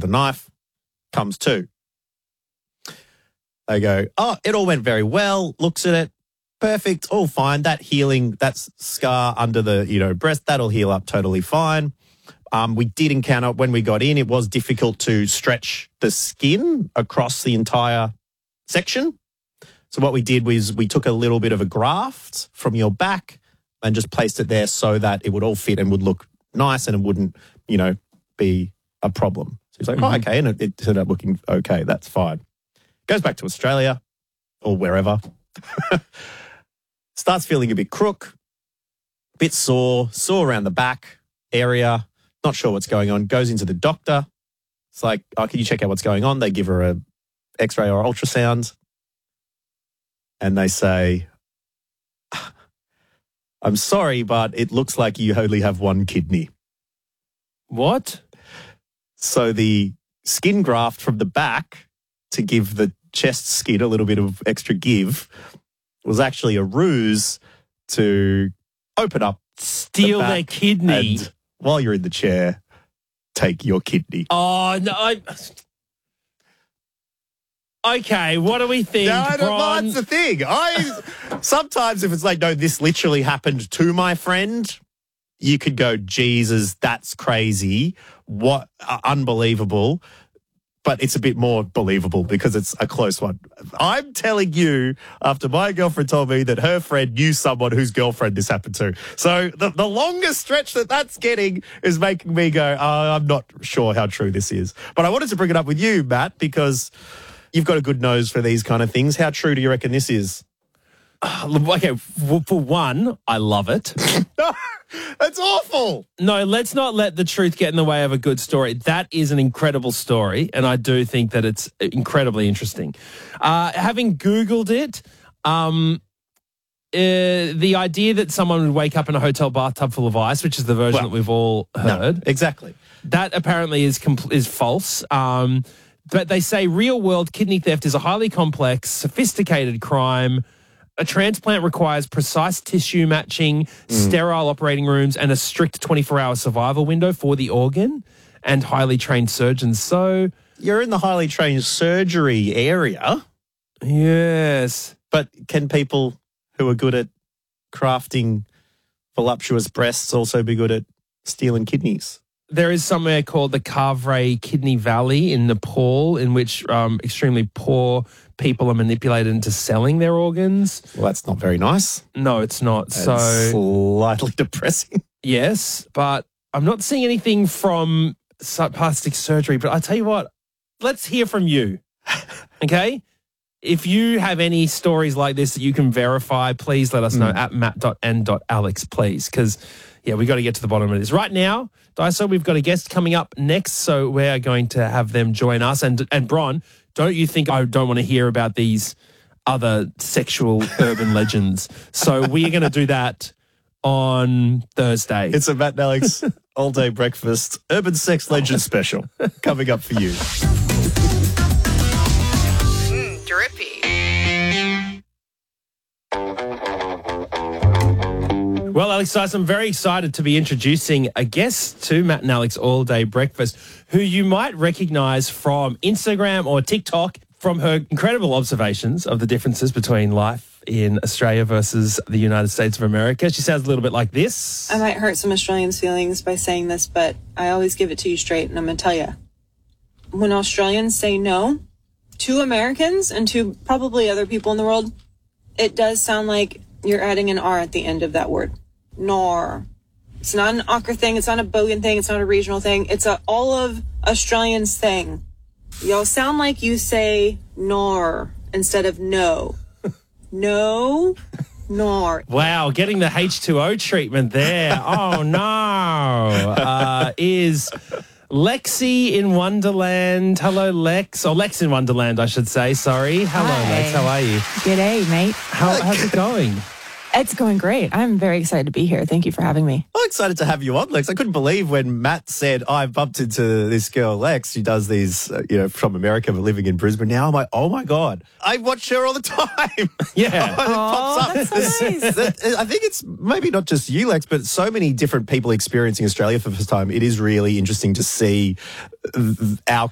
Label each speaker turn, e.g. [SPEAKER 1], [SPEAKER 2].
[SPEAKER 1] with a knife. Comes to. They go, oh, it all went very well. Looks at it. Perfect. All fine. That healing, that scar under the, breast, that'll heal up totally fine. We did encounter, when we got in, it was difficult to stretch the skin across the entire section. So what we did was we took a little bit of a graft from your back and just placed it there so that it would all fit and would look nice and it wouldn't, be a problem. So he's like, oh, okay. And it turned out looking okay. That's fine. Goes back to Australia or wherever. Starts feeling a bit crook, bit sore around the back area. Not sure what's going on. Goes into the doctor. It's like, oh, can you check out what's going on? They give her a X-ray or ultrasound. And they say, I'm sorry, but it looks like you only have one kidney.
[SPEAKER 2] What?
[SPEAKER 1] So the skin graft from the back to give the chest skin a little bit of extra give was actually a ruse to open up,
[SPEAKER 2] steal their kidney.
[SPEAKER 1] And while you're in the chair, take your kidney.
[SPEAKER 2] Oh, no. Okay, what do we think, Bron?
[SPEAKER 1] That's the thing. Sometimes if it's like, no, this literally happened to my friend, you could go, Jesus, that's crazy. What unbelievable. But it's a bit more believable because it's a close one. I'm telling you, after my girlfriend told me that her friend knew someone whose girlfriend this happened to. So the longest stretch that's getting is making me go, I'm not sure how true this is. But I wanted to bring it up with you, Matt, because you've got a good nose for these kind of things. How true do you reckon this is?
[SPEAKER 2] Okay, for one, I love it.
[SPEAKER 1] That's awful.
[SPEAKER 2] No, let's not let the truth get in the way of a good story. That is an incredible story, and I do think that it's incredibly interesting. Having Googled it, the idea that someone would wake up in a hotel bathtub full of ice, which is the version that we've all heard.
[SPEAKER 1] No, exactly.
[SPEAKER 2] That apparently is false. But they say real-world kidney theft is a highly complex, sophisticated crime. A transplant requires precise tissue matching, sterile operating rooms, and a strict 24-hour survival window for the organ and highly trained surgeons. So
[SPEAKER 1] you're in the highly trained surgery area.
[SPEAKER 2] Yes.
[SPEAKER 1] But can people who are good at crafting voluptuous breasts also be good at stealing kidneys?
[SPEAKER 2] There is somewhere called the Kavre Kidney Valley in Nepal in which extremely poor people are manipulated into selling their organs.
[SPEAKER 1] Well, that's not very nice.
[SPEAKER 2] No, it's not.
[SPEAKER 1] So slightly depressing.
[SPEAKER 2] Yes, but I'm not seeing anything from plastic surgery. But I tell you what, let's hear from you, okay? If you have any stories like this that you can verify, please let us know at matt.n.alex, please, because, we got to get to the bottom of this. Right now, Daiso, we've got a guest coming up next, so we're going to have them join us. And Bron, don't you think I don't want to hear about these other sexual urban legends? So we are going to do that on Thursday.
[SPEAKER 1] It's a Matt and Alex all-day breakfast urban sex legend special coming up for you.
[SPEAKER 3] Drippy.
[SPEAKER 2] Well, Alex Dyson, I'm very excited to be introducing a guest to Matt and Alex All-Day Breakfast, who you might recognise from Instagram or TikTok from her incredible observations of the differences between life in Australia versus the United States of America. She sounds a little bit like this.
[SPEAKER 4] I might hurt some Australians' feelings by saying this, but I always give it to you straight, and I'm going to tell you. When Australians say no to Americans and to probably other people in the world, it does sound like you're adding an R at the end of that word. Nor. It's not an Ocker thing. It's not a Bogan thing. It's not a regional thing. It's a all of Australians thing. Y'all sound like you say nor instead of no. No, nor.
[SPEAKER 2] Wow, getting the H2O treatment there. Oh, no. Is Lexi in Wonderland. Hello, Lex. Or Lex in Wonderland, I should say. Sorry. Hello,
[SPEAKER 5] Hi.
[SPEAKER 2] Lex. How are you?
[SPEAKER 5] G'day, mate.
[SPEAKER 2] How's it going?
[SPEAKER 5] It's going great. I'm very excited to be here. Thank you for having me.
[SPEAKER 1] I'm excited to have you on, Lex. I couldn't believe when Matt said, I've bumped into this girl, Lex. She does these, from America, but living in Brisbane now. I'm like, oh, my God. I watch her all the time.
[SPEAKER 2] Yeah.
[SPEAKER 1] It pops up.
[SPEAKER 5] That's so nice.
[SPEAKER 1] I think it's maybe not just you, Lex, but so many different people experiencing Australia for the first time. It is really interesting to see our